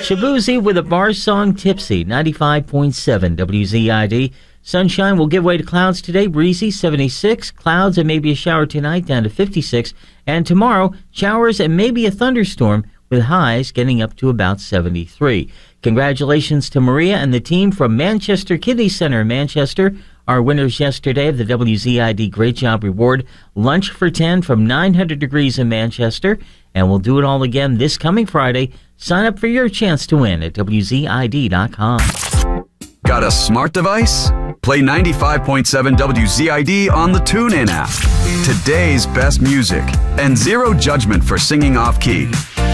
Shabuzi with a bar song, Tipsy, 95.7 WZID. Sunshine will give way to clouds today, breezy, 76. Clouds and maybe a shower tonight, down to 56. And tomorrow, showers and maybe a thunderstorm with highs getting up to about 73. Congratulations to Maria and the team from Manchester Kidney Center in Manchester. Our winners yesterday of the WZID Great Job Reward Lunch for 10 from 900 Degrees in Manchester. And we'll do it all again this coming Friday. Sign up for your chance to win at WZID.com. Got a smart device? Play 95.7 WZID on the TuneIn app. Today's best music and zero judgment for singing off-key.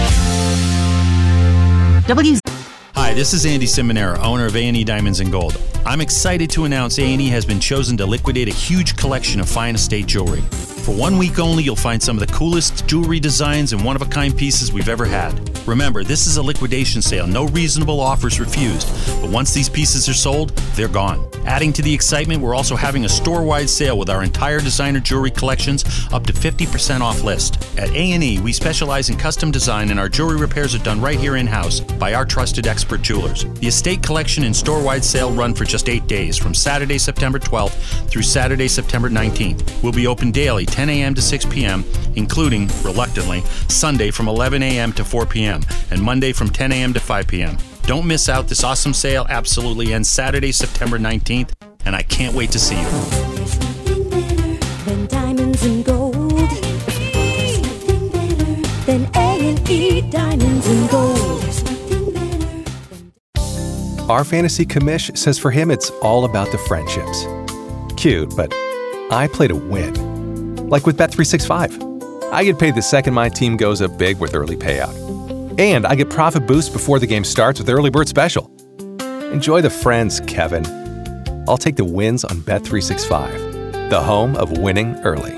Hi, this is Andy Simonera, owner of A&E Diamonds and Gold. I'm excited to announce A&E has been chosen to liquidate a huge collection of fine estate jewelry. For 1 week only, you'll find some of the coolest jewelry designs and one-of-a-kind pieces we've ever had. Remember, this is a liquidation sale. No reasonable offers refused. But once these pieces are sold, they're gone. Adding to the excitement, we're also having a store-wide sale with our entire designer jewelry collections up to 50% off list. At A&E, we specialize in custom design, and our jewelry repairs are done right here in-house by our trusted expert jewelers. The estate collection and store-wide sale run for just 8 days, from Saturday, September 12th through Saturday, September 19th. We'll be open daily, 10 a.m. to 6 p.m., including, reluctantly, Sunday from 11 a.m. to 4 p.m., and Monday from 10 a.m. to 5 p.m. Don't miss out. This awesome sale absolutely ends Saturday, September 19th, and I can't wait to see you. There's nothing better than diamonds and gold. There's nothing better than A&E Diamonds and Gold. There's nothing better than... Our fantasy commish says for him it's all about the friendships. Cute, but I play to win. Like with Bet365. I get paid the second my team goes up big with early payout. And I get profit boost before the game starts with Early Bird Special. Enjoy the friends, Kevin. I'll take the wins on Bet365, the home of winning early.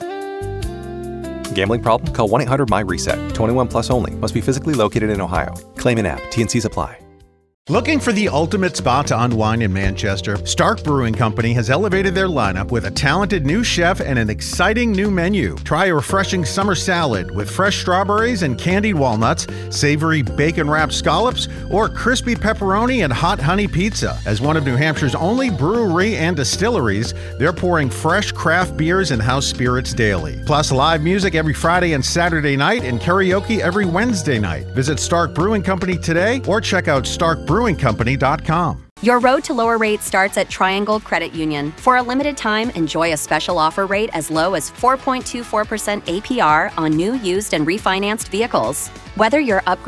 Gambling problem? Call 1-800-MY-RESET. 21 plus only. Must be physically located in Ohio. Claim in app. T&Cs apply. Looking for the ultimate spot to unwind in Manchester? Stark Brewing Company has elevated their lineup with a talented new chef and an exciting new menu. Try a refreshing summer salad with fresh strawberries and candied walnuts, savory bacon-wrapped scallops, or crispy pepperoni and hot honey pizza. As one of New Hampshire's only brewery and distilleries, they're pouring fresh craft beers and house spirits daily. Plus live music every Friday and Saturday night and karaoke every Wednesday night. Visit Stark Brewing Company today or check out starkbrewingcompany.com. Your road to lower rates starts at Triangle Credit Union. For a limited time, enjoy a special offer rate as low as 4.24% APR on new, used, and refinanced vehicles. Whether you're upgrading